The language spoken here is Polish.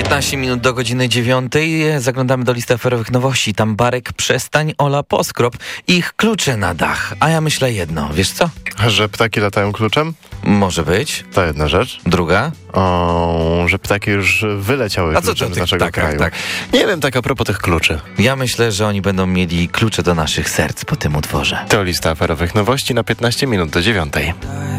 15 minut do godziny 9. Zaglądamy do listy aferowych nowości. Tam Barek, Przestań, Ola, Poskrop. Ich klucze na dach. A ja myślę jedno. Wiesz co? Że ptaki latają kluczem? Może być. To jedna rzecz. Druga? Że ptaki już wyleciały kluczem z naszego kraju. Tak. Nie wiem, tak a propos tych kluczy. Ja myślę, że oni będą mieli klucze do naszych serc po tym utworze. To lista aferowych nowości na 15 minut do 9.